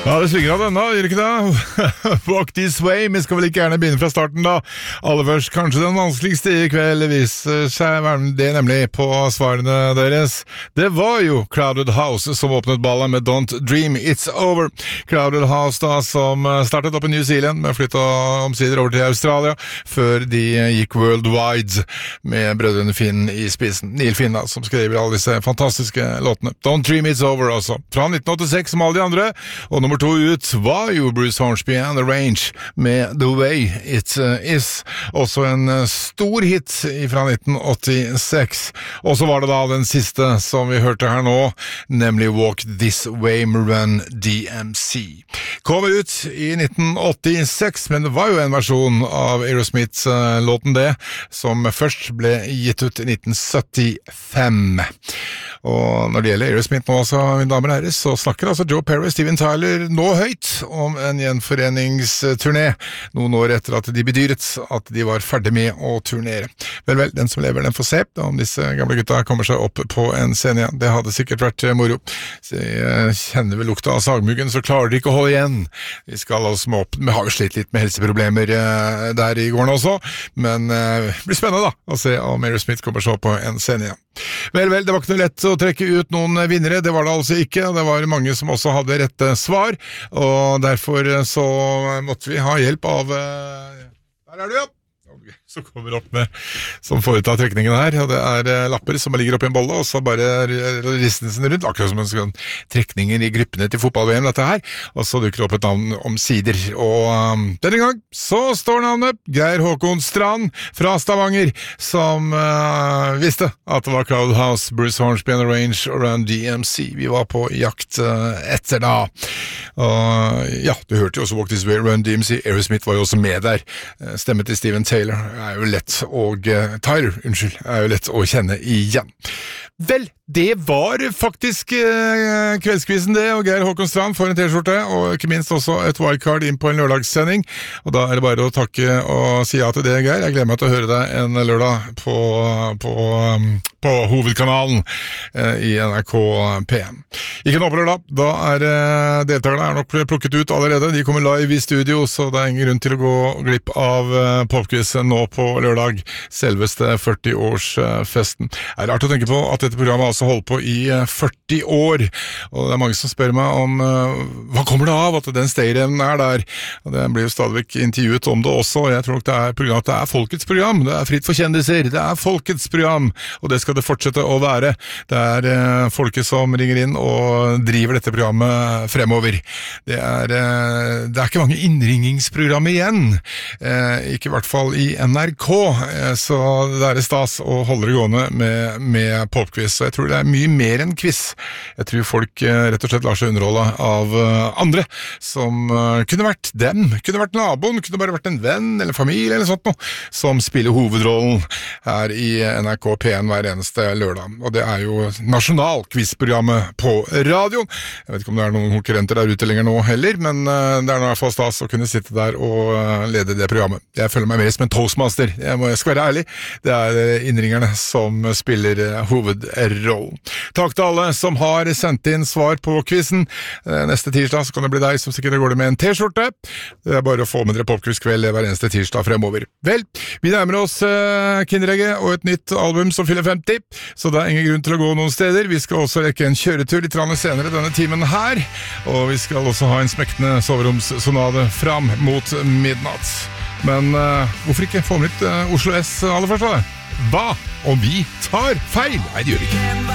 Ja, det svinger av denne, gjør ikke det? Walk this way, vi skal vel ikke gjerne begynne fra starten da. Aller først, kanskje den vanskeligste i kveld viser seg det nemlig på svarene deres. Det var jo Crowded House som åpnet ballet med Don't Dream It's Over. Crowded House da, som startet opp i New Zealand, men flyttet omsider over til Australia, før de gikk worldwide med brødrene Finn i spissen. Neil Finn da, som skriver alle disse fantastiske låtene. Don't Dream It's Over altså. Fra 1986 som alle de andre, og nummer 2 ut var jo Bruce Hornsby and The Range med The Way It Is. Også en stor hit fra 1986. Og så var det da den siste som vi hørte her nå, nemlig Walk This Way med Run DMC. Kom ut i 1986, men det var jo en versjon av Aerosmith-låten det, som først ble gitt ut i 1975. Og når det gjelder Aerosmith nå, så, mine damer og herrer, så snakker altså Joe Perry og Steven Tyler nå høyt om en gjenforeningsturné, noen år etter at de bedyret at de var ferdig med å turnere. Vel, den som lever, den får se om disse gamle gutta kommer seg opp på en scene igjen. Det hadde sikkert vært moro. Så jeg kjenner vel lukta av sagmuggen, så klarer de ikke å holde igjen. De skal altså opp. Vi har jo slitt litt med helseproblemer der i gården også, men det blir spennende da, å se om Aerosmith kommer seg opp på en scene igjen. Vel, det var ikke noe lett å trekke ut noen vinnere, det var det altså ikke, og det var mange som også hadde rette svar, og derfor så måtte vi ha hjelp av der er du, ja! Som kommer opp med, som foretar trekningen her, og det er lapper som ligger oppe i en bolle, og så bare rister den rundt, akkurat som en sånn trekninger i gruppene til fotball-VM dette her, og så dukker det opp et navn om sider, og denne gang så står navnet Geir Håkon Strand fra Stavanger, som visste at det var Crowded House, Bruce Hornsby and The Range og Run DMC vi var på jakt etter da. Og ja, du hørte jo også Walk This Way, Run DMC, Aerosmith var jo også med der, stemmet til Steven Taylor er jo lett er jo lett å kjenne igjen. Vel, det var faktisk kveldskvisten det, og Geir Håkon Strand får en t-skjorte, og ikke minst også et wildcard inn på en lørdagssending, og da er det bare å takke og si ja til det, Geir. Jeg gleder meg til å høre deg en lørdag på hovedkanalen i NRK PM. Ikke nå på lørdag, da er deltakerne nok plukket ut allerede, de kommer live i studio, så det er ingen grunn til å gå glipp av popquizen nå på lørdag, selveste 40-årsfesten. Det er rart å tenke på at dette programmet altså holdt på i 40 år, og det er mange som spør meg om hva kommer det av at den stay-evnen er der, og det blir jo stadigvæk intervjuet om det også, og jeg tror nok det er folkets program, det er fritt for kjendiser, det er folkets program, og det skal det fortsette å være. Det er folket som ringer inn og driver dette programmet fremover. Det er ikke mange innringingsprogram igjen, ikke i hvert fall i NRK, så det er stas å holde det gående med popquiz, så jeg tror det er mye mer enn quiz. Jeg tror folk rett og slett lar seg underholde av andre som kunne vært dem, kunne vært naboen, kunne bare vært en venn eller familie eller sånt noe, som spiller hovedrollen her i NRK P1 hver eneste lørdag. Og det er jo nasjonalquizprogrammet på radioen. Jeg vet ikke om det er noen konkurrenter der ute lenger nå heller, men det er nå i hvert fall stas å kunne sitte der og lede det programmet. Jeg føler meg mer som en toastmaster, jeg skal være ærlig. Det er innringerne som spiller hovedrollen. Takk til alle som har sendt inn svar på quizen. Neste tirsdag så kan det bli deg som sikkert går det med en t-skjorte. Det er bare å få med dere popquiz-kveld hver eneste tirsdag fremover. Vel, vi nærmer oss Kinderegget og et nytt album som fyller 50, så det er ingen grunn til å gå noen steder. Vi skal også rekke en kjøretur litt senere denne timen her, og vi skal også ha en smektende soveromssonade fram mot midnatt. Men hvorfor ikke få med litt Oslo S aller først da? Hva om vi tar feil? Nei, det gjør vi ikke.